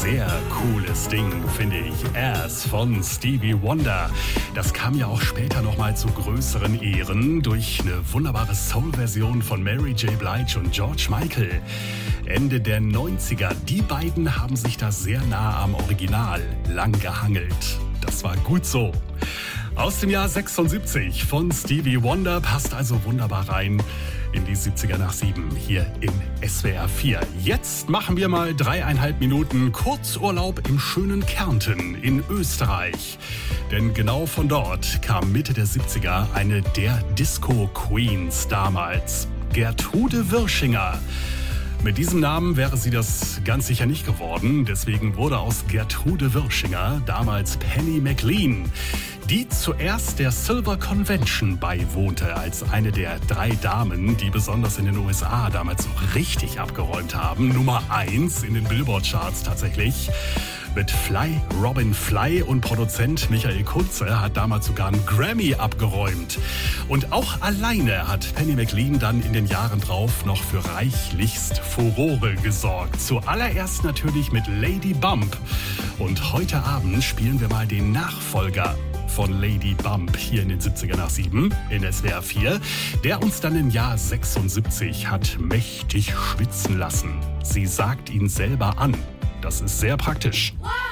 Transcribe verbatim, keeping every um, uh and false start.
sehr cooles Ding, finde ich. Ass von Stevie Wonder. Das kam ja auch später nochmal zu größeren Ehren durch eine wunderbare Soul-Version von Mary J. Blige und George Michael. Ende der neunziger, die beiden haben sich da sehr nah am Original lang gehangelt. Das war gut so. Aus dem Jahr sechsundsiebzig von Stevie Wonder passt also wunderbar rein in die siebziger nach sieben hier im S W R vier. Jetzt machen wir mal dreieinhalb Minuten Kurzurlaub im schönen Kärnten in Österreich. Denn genau von dort kam Mitte der siebziger eine der Disco-Queens damals, Gertrude Würschinger. Mit diesem Namen wäre sie das ganz sicher nicht geworden. Deswegen wurde aus Gertrude Würschinger damals Penny McLean, die zuerst der Silver Convention beiwohnte, als eine der drei Damen, die besonders in den U S A damals so richtig abgeräumt haben. Nummer eins in den Billboard-Charts tatsächlich. Mit Fly, Robin Fly und Produzent Michael Kunze hat damals sogar einen Grammy abgeräumt. Und auch alleine hat Penny McLean dann in den Jahren drauf noch für reichlichst Furore gesorgt. Zuallererst natürlich mit Lady Bump. Und heute Abend spielen wir mal den Nachfolger von Lady Bump hier in den siebziger nach sieben in S W R vier, der uns dann im Jahr sechsundsiebzig hat mächtig schwitzen lassen. Sie sagt ihn selber an. Das ist sehr praktisch. Wow.